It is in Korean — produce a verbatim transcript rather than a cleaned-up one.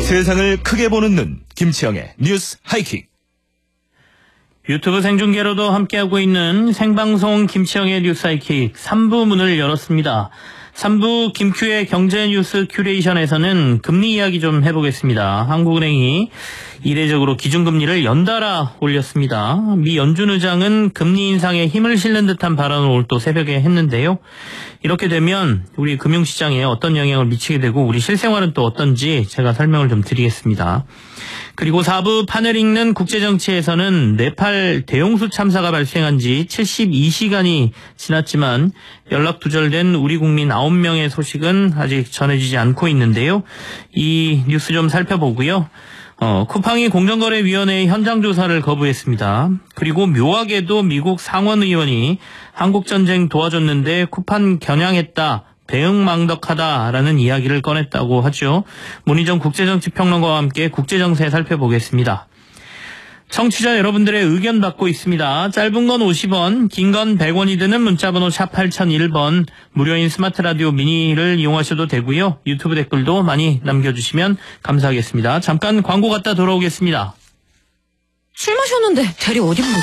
세상을 크게 보는 눈, 김치영의 뉴스 하이킥. 유튜브 생중계로도 함께하고 있는 생방송 김치영의 뉴스 하이킥 삼 부 문을 열었습니다. 삼 부 김큐의 경제뉴스 큐레이션에서는 금리 이야기 좀 해보겠습니다. 한국은행이 이례적으로 기준금리를 연달아 올렸습니다. 미 연준 의장은 금리 인상에 힘을 실는 듯한 발언을 오늘 또 새벽에 했는데요. 이렇게 되면 우리 금융시장에 어떤 영향을 미치게 되고 우리 실생활은 또 어떤지 제가 설명을 좀 드리겠습니다. 그리고 사 부 판을 읽는 국제정치에서는 네팔 대용수 참사가 발생한 지 칠십이 시간이 지났지만 연락 두절된 우리 국민 아홉 명의 소식은 아직 전해지지 않고 있는데요. 이 뉴스 좀 살펴보고요. 어, 쿠팡이 공정거래위원회의 현장 조사를 거부했습니다. 그리고 묘하게도 미국 상원의원이 한국전쟁 도와줬는데 쿠팡 겨냥했다, 배응망덕하다라는 이야기를 꺼냈다고 하죠. 문희정 국제정치평론가와 함께 국제정세 살펴보겠습니다. 청취자 여러분들의 의견 받고 있습니다. 짧은 건 오십 원, 긴 건 백 원이 드는 문자번호 샵 팔공공일 번, 무료인 스마트 라디오 미니를 이용하셔도 되고요. 유튜브 댓글도 많이 남겨주시면 감사하겠습니다. 잠깐 광고 갔다 돌아오겠습니다. 술 마셨는데 대리 어디